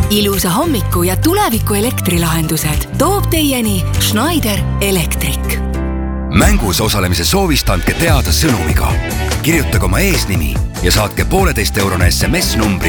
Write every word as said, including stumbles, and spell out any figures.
ilusa hommiku ja tuleviku elektrilahendused toob teieni Schneider Electric. Mängus osalemise soovist andke teada sõnumiga. Kirjutage oma eesnimi ja saatke pooleteist eurone S M S numbri